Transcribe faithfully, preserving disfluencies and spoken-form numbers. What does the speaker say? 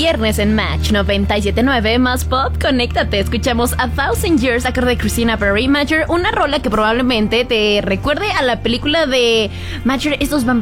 viernes en Match noventa y siete punto nueve más pop. Conéctate, escuchamos A Thousand Years a cargo de Christina Perry Major, una rola que probablemente te recuerde a la película de Major, estos vampiros